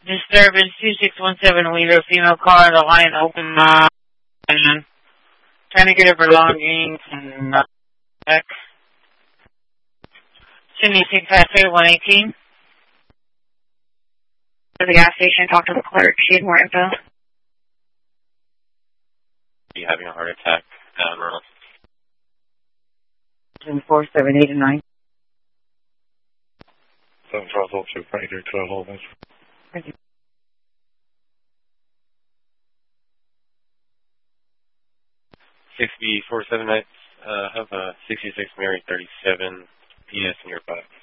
Disturbance 2617 Weaver, female car, the line open, and trying to get her belongings and back. Sydney 658 118. To the gas station, talk to the clerk. She had more info. Are you having a heart attack? Rural. 4789. 7 Charles Ultra, right here, 12 hold. Thank you. Have a 66 Mary 37 PS in your box.